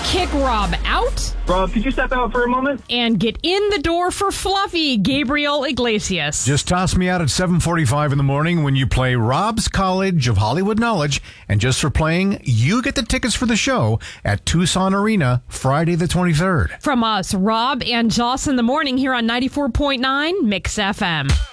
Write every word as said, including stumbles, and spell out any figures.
kick Rob out. Rob, could you step out for a moment? And get in the door for Fluffy, Gabriel Iglesias. Just toss me out at seven forty-five in the morning when you play Rob's College of Hollywood Knowledge. And just for playing, you get the tickets for the show at Tucson Arena, Friday the twenty-third. From us, Rob and Joss in the morning here on ninety-four point nine Mix F M.